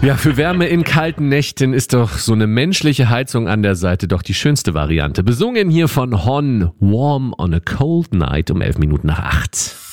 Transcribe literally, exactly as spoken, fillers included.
Ja, für Wärme in kalten Nächten ist doch so eine menschliche Heizung an der Seite doch die schönste Variante. Besungen hier von Hon, Warm on a Cold Night um elf Minuten nach acht.